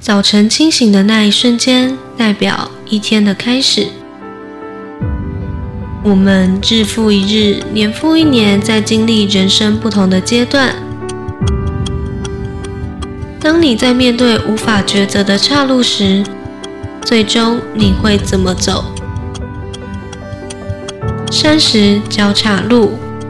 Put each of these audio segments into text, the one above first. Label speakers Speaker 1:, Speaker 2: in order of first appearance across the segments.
Speaker 1: 早晨清醒的那一瞬间，代表一天的开始。我们日复一日，年复一年，在经历人生不同的阶段。当你在面对无法抉择的岔路时，最终你会怎么走？30交岔路。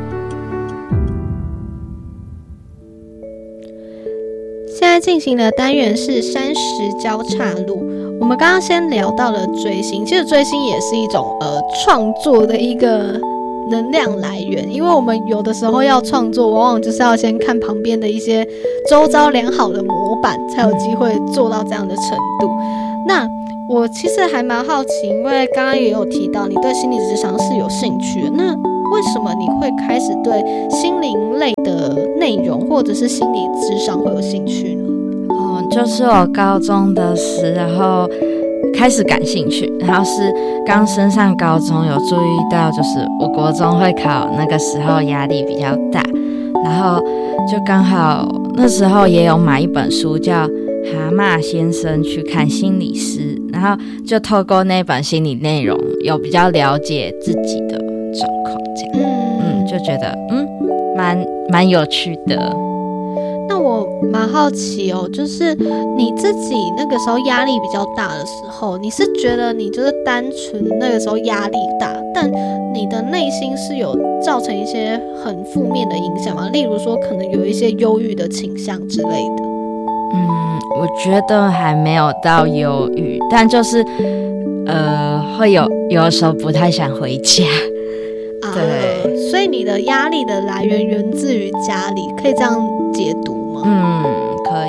Speaker 2: 现在进行的单元是30交岔路。我们刚刚先聊到了追星，其实追星也是一种创作的一个能量来源，因为我们有的时候要创作，往往就是要先看旁边的一些周遭良好的模板，才有机会做到这样的程度。那我其实还蛮好奇，因为刚刚也有提到你对心理咨商是有兴趣的，那为什么你会开始对心灵类的内容或者是心理咨商会有兴趣呢？
Speaker 3: 就是我高中的时候开始感兴趣，然后是刚升上高中有注意到，就是我国中会考，那个时候压力比较大，然后就刚好那时候也有买一本书叫《蛤蟆先生去看心理师》，然后就透过那本心理内容有比较了解自己的状况，这样，就觉得蛮有趣的。
Speaker 2: 那我蛮好奇哦，就是你自己那个时候压力比较大的时候，你是觉得你就是单纯那个时候压力大，但你的内心是有造成一些很负面的影响吗？例如说可能有一些忧郁的倾向之类的。
Speaker 3: 我觉得还没有到忧郁，但就是会有的时候不太想回家。对，
Speaker 2: 所以你的压力的来源源自于家里，可以这样解读吗？
Speaker 3: 可以。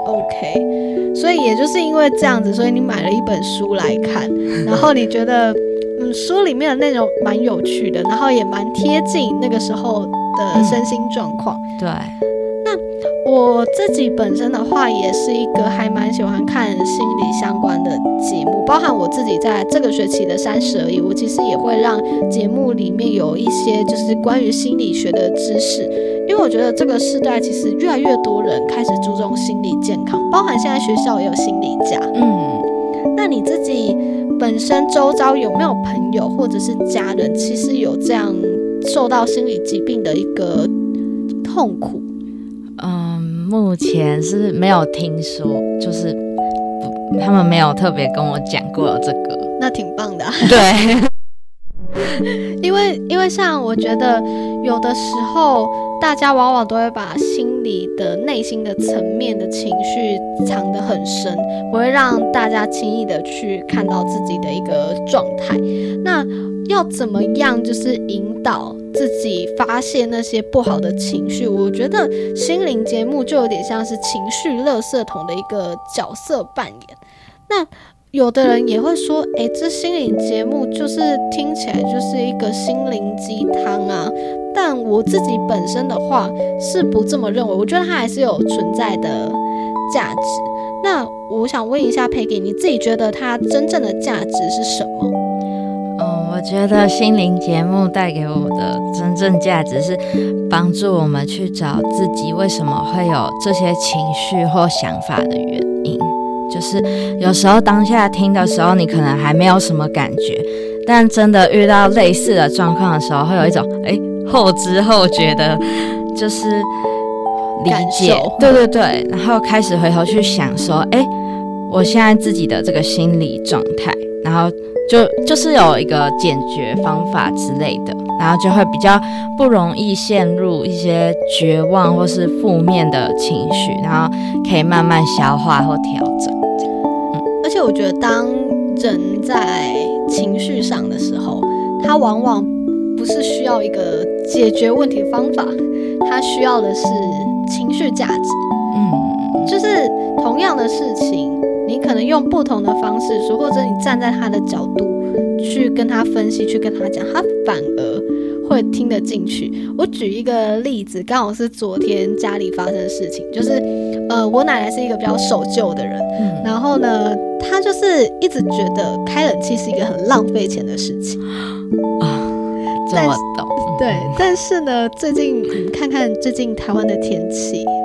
Speaker 2: OK， 所以也就是因为这样子，所以你买了一本书来看，然后你觉得书里面的内容蛮有趣的，然后也蛮贴近那个时候的身心状况。
Speaker 3: 对。
Speaker 2: 那我自己本身的话，也是一个还蛮喜欢看心理相关的节目，包含我自己在这个学期的30而已，我其实也会让节目里面有一些就是关于心理学的知识，因为我觉得这个世代其实越来越多人开始注重心理健康，包含现在学校也有心理家。那你自己本身周遭有没有朋友或者是家人，其实有这样受到心理疾病的一个痛苦？
Speaker 3: 目前是没有听说，就是他们没有特别跟我讲过这个。
Speaker 2: 那挺棒的。
Speaker 3: 对。
Speaker 2: 因为像我觉得有的时候大家往往都会把心理的内心的层面的情绪藏得很深，不会让大家轻易的去看到自己的一个状态。那要怎么样就是引导自己发现那些不好的情绪，我觉得心灵节目就有点像是情绪垃圾桶的一个角色扮演。那有的人也会说，这心灵节目就是听起来就是一个心灵鸡汤啊，但我自己本身的话是不这么认为，我觉得它还是有存在的价值。那我想问一下Peggy，你自己觉得它真正的价值是什么？
Speaker 3: 我觉得心灵节目带给我的真正价值是帮助我们去找自己为什么会有这些情绪或想法的原因。就是有时候当下听的时候你可能还没有什么感觉，但真的遇到类似的状况的时候，会有一种后知后觉的就是理解。对，然后开始回头去想说我现在自己的这个心理状态，然后就是有一个解决方法之类的，然后就会比较不容易陷入一些绝望或是负面的情绪，然后可以慢慢消化或调整。
Speaker 2: 而且我觉得当人在情绪上的时候，他往往不是需要一个解决问题方法，他需要的是情绪价值。就是同样的事情，你可能用不同的方式说，或者你站在他的角度去跟他分析，去跟他讲，他反而会听得进去。我举一个例子，刚好是昨天家里发生的事情，就是我奶奶是一个比较守旧的人，然后呢，她就是一直觉得开冷气是一个很浪费钱的事情
Speaker 3: 这么懂。
Speaker 2: 对，但是呢，最近看看最近台湾的天气，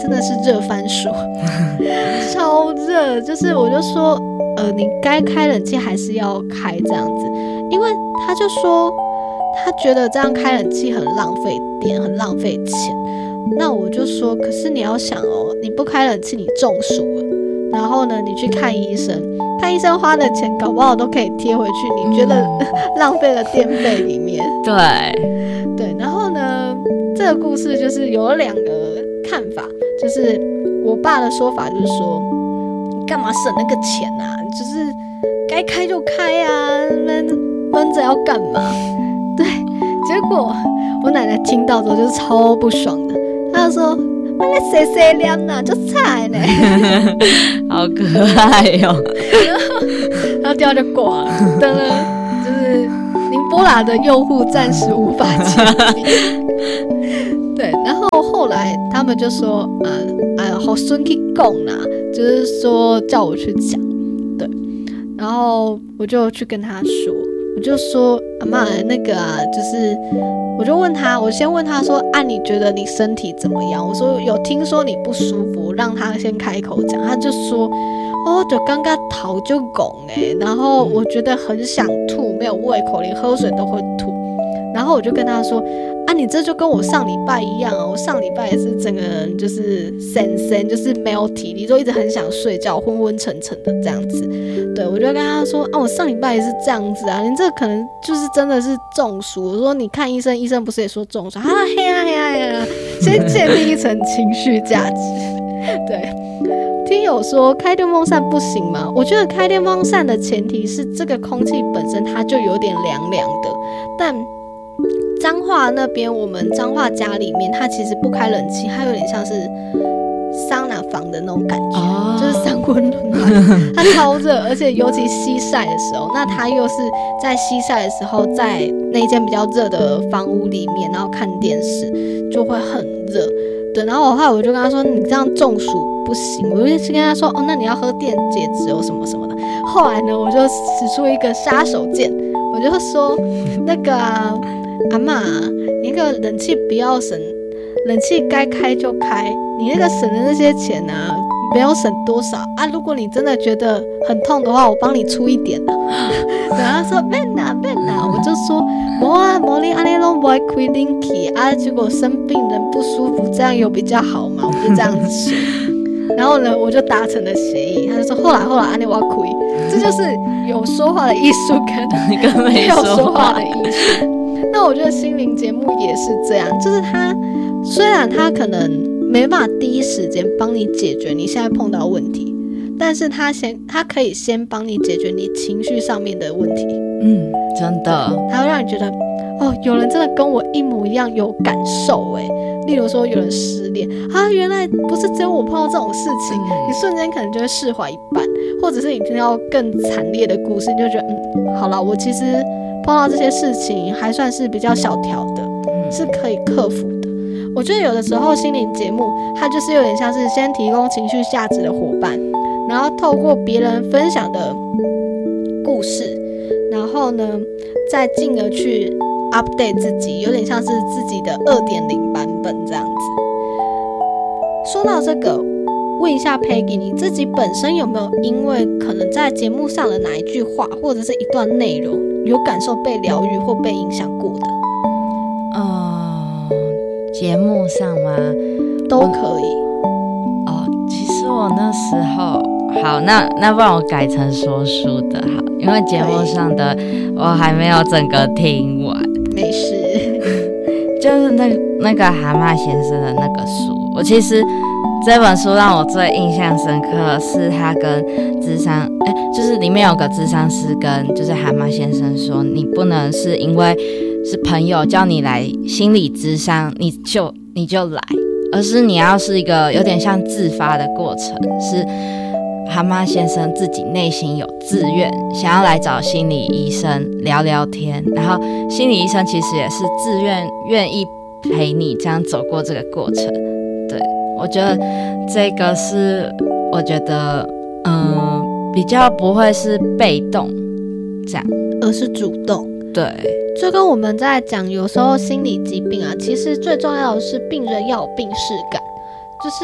Speaker 2: 真的是热番薯，超热。就是我就说，你该开冷气还是要开这样子，因为他就说他觉得这样开冷气很浪费电，很浪费钱。那我就说，可是你要想哦，你不开冷气，你中暑了，然后呢，你去看医生，看医生花的钱搞不好都可以贴回去你觉得浪费了电费里面。对，然后呢，这个故事就是有了2个看法，就是我爸的说法就是说，你干嘛省那个钱啊？就是该开就开啊，闷着要干嘛？对，结果我奶奶听到之后就是超不爽的，她就说：“那你谁谁凉呐，就菜呢。”
Speaker 3: 好可爱哦。
Speaker 2: 然后电话就挂了，噔了，就是宁波拉的用户暂时无法接听。对，然后后来他们就说，好孙去讲啦，就是说叫我去讲，对，然后我就去跟他说，我就说阿嬷那个啊，就是我就问他，我先问他说，你觉得你身体怎么样？我说有听说你不舒服，让他先开口讲，他就说。就刚刚头就拱然后我觉得很想吐，没有胃口，连喝水都会吐。然后我就跟他说，你这就跟我上礼拜一样啊，我上礼拜也是整个人就是神，就是没有体力，就一直很想睡觉，昏昏沉沉的这样子。对，我就跟他说，我上礼拜也是这样子啊，你这可能就是真的是中暑。我说你看医生，医生不是也说中暑？嘿呀，先建立一层情绪价值。对。听友说开电风扇不行吗？我觉得开电风扇的前提是这个空气本身它就有点凉凉的，但彰化那边我们彰化家里面它其实不开冷气，它有点像是桑拿房的那种感觉，就是三温暖，它超热，而且尤其西晒的时候，那它又是在西晒的时候在那间比较热的房屋里面，然后看电视就会很热。对，然后后来我就跟他说，你这样中暑不行，我就跟他说，那你要喝电解质什么什么的。后来呢，我就使出一个杀手锏，我就说，那个阿嬷，你那个冷气不要省，冷气该开就开，你那个省的那些钱啊，没有省多少啊。如果你真的觉得很痛的话，我帮你出一点啊。然后他说免啦，我就说没你安尼拢不会开冷气啊，结果生病人不舒服，这样有比较好吗？我就这样子说。然后呢，我就达成了协议。他就说后来安尼我开，这就是有说话的艺术跟没有说话的艺术。那我觉得心灵节目也是这样，就是他虽然他可能没办法第一时间帮你解决你现在碰到问题，但是他可以先帮你解决你情绪上面的问题。
Speaker 3: 真的，
Speaker 2: 他会让你觉得有人真的跟我一模一样有感受例如说有人失恋原来不是只有我碰到这种事情，你瞬间可能就会释怀一半，或者是你听到更惨烈的故事，你就觉得好了，我其实碰到这些事情还算是比较小条的，是可以克服的。我觉得有的时候心灵节目它就是有点像是先提供情绪价值的伙伴，然后透过别人分享的故事，然后呢再进而去 update 自己，有点像是自己的 2.0 版本这样子。说到这个，问一下 Peggy， 你自己本身有没有因为可能在节目上的哪一句话或者是一段内容有感受被疗愈或被影响过的？
Speaker 3: 节目上吗？
Speaker 2: 都可以。
Speaker 3: 其实我那时候好，那不然我改成说书的好，因为节目上的我还没有整个听完。
Speaker 2: 没事。
Speaker 3: 就是那个蛤蟆先生的那个书，我其实这本书让我最印象深刻的是他跟諮商，就是里面有个諮商师跟就是蛤蟆先生说，你不能是因为是朋友叫你来心理諮商你就来，而是你要是一个有点像自发的过程，是蛤蟆先生自己内心有自愿想要来找心理医生聊聊天，然后心理医生其实也是自愿意陪你这样走过这个过程。对，我觉得这个是我觉得比较不会是被动这样，
Speaker 2: 而是主动。
Speaker 3: 对，
Speaker 2: 就跟我们在讲有时候心理疾病啊，其实最重要的是病人要有病识感，就是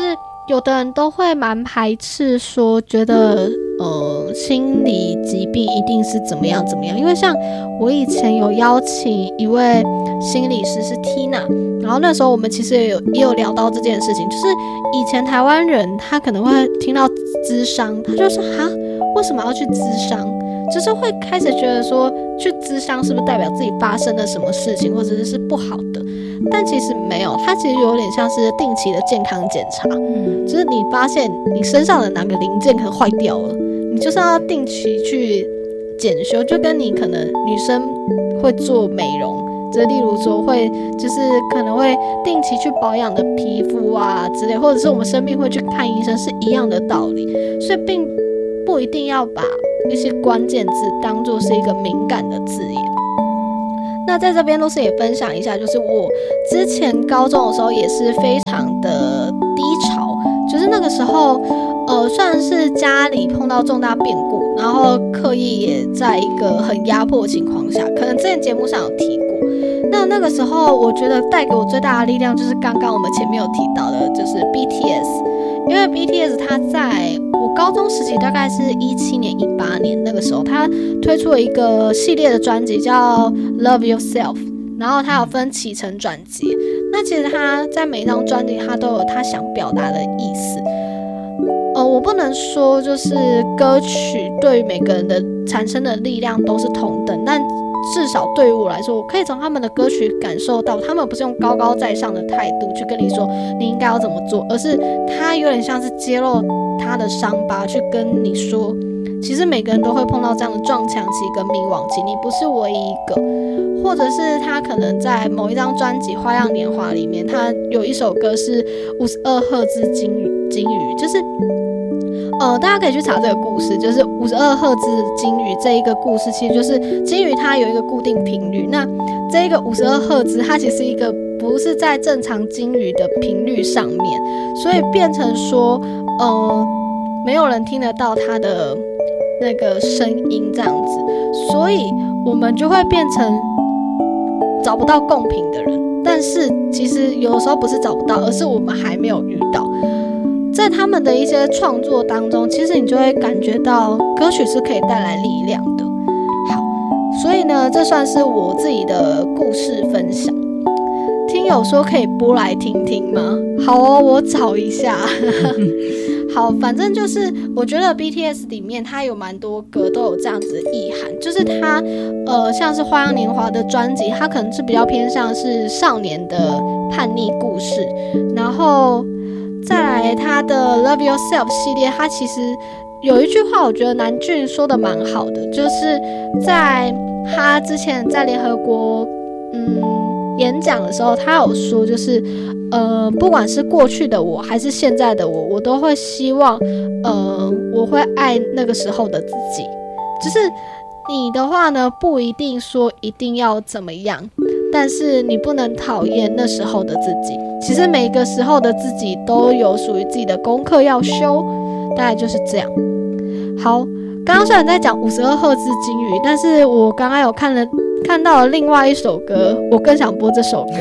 Speaker 2: 有的人都会蛮排斥说觉得心理疾病一定是怎么样怎么样，因为像我以前有邀请一位心理师是 Tina， 然后那时候我们其实也有聊到这件事情，就是以前台湾人他可能会听到諮商，他就说哈，为什么要去諮商，就是会开始觉得说去諮商是不是代表自己发生了什么事情或者是不好的，但其实没有，它其实有点像是定期的健康检查，就是你发现你身上的哪个零件可能坏掉了，你就是要定期去检修，就跟你可能女生会做美容，就例如说就是可能会定期去保养的皮肤啊之类，或者是我们生病会去看医生是一样的道理，所以并不一定要把一些关键字当作是一个敏感的字眼。那在这边露丝也分享一下，就是我之前高中的时候也是非常的低潮，就是那个时候算是家里碰到重大变故，然后课业也在一个很压迫的情况下，可能之前节目上有提过。那个时候我觉得带给我最大的力量就是刚刚我们前面有提到的，就是 BTS， 因为 BTS 它在我高中时期大概是17年18年那个时候，他推出了一个系列的专辑叫 Love Yourself， 然后它有分起承转结，那其实他在每一张专辑他都有他想表达的意思。我不能说就是歌曲对于每个人的产生的力量都是同等，但至少对于我来说，我可以从他们的歌曲感受到，他们不是用高高在上的态度去跟你说你应该要怎么做，而是他有点像是揭露他的伤疤，去跟你说，其实每个人都会碰到这样的撞墙期跟迷惘期，你不是唯一一个。或者是他可能在某一张专辑《花样年华》里面，他有一首歌是52赫兹金鱼，就是大家可以去查这个故事，就是52赫兹金鱼这一个故事，其实就是金鱼它有一个固定频率，那这一个52赫兹它其实是一个不是在正常金鱼的频率上面，所以变成说没有人听得到它的那个声音这样子，所以我们就会变成找不到共频的人。但是其实有的时候不是找不到，而是我们还没有遇到。在他们的一些创作当中，其实你就会感觉到歌曲是可以带来力量的。好，所以呢，这算是我自己的故事分享。听友说可以播来听听吗？好哦，我找一下。好，反正就是我觉得 BTS 里面它有蛮多歌都有这样子的意涵，就是它像是花样年华的专辑，它可能是比较偏向是少年的叛逆故事，然后再来他的 Love Yourself 系列，它其实有一句话我觉得南俊说的蛮好的，就是在他之前在联合国演讲的时候，他有说就是不管是过去的我还是现在的我，我都会希望我会爱那个时候的自己，就是你的话呢不一定说一定要怎么样，但是你不能讨厌那时候的自己，其实每个时候的自己都有属于自己的功课要修，大概就是这样。好，刚刚虽然在讲52赫兹金鱼，但是我刚刚有看到了另外一首歌，我更想播这首歌。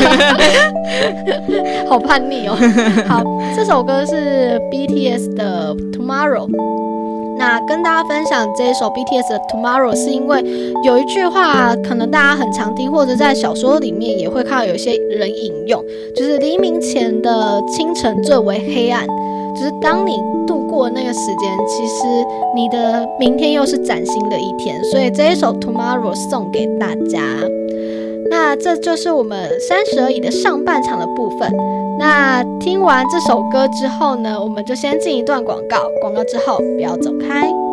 Speaker 2: 好叛逆哦。好，这首歌是 BTS 的 Tomorrow。那跟大家分享这一首 BTS 的 Tomorrow 是因为有一句话可能大家很常听，或者在小说里面也会看到有一些人引用，就是黎明前的清晨最为黑暗，就是当你度过那个时间，其实你的明天又是崭新的一天，所以这一首 Tomorrow 送给大家。那这就是我们30而已的上半场的部分。那听完这首歌之后呢，我们就先进一段广告，广告之后不要走开。